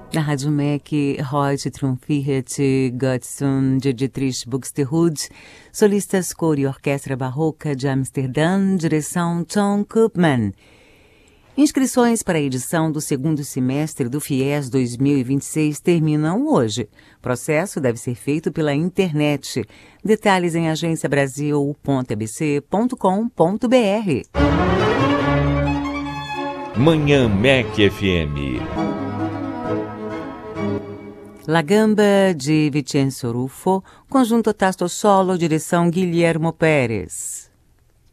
Na Rádio MEC, Heute Triumphiert Götzon de Dietrich Buxtehude, solistas cor e orquestra barroca de Amsterdã, direção Tom Koopman. Inscrições para a edição do segundo semestre do FIES 2026 terminam hoje. O processo deve ser feito pela internet. Detalhes em agenciabrasil.abc.com.br. Manhã MEC FM. La Gamba de Vincenzo Ruffo, conjunto tasto solo, direção Guilhermo Pérez.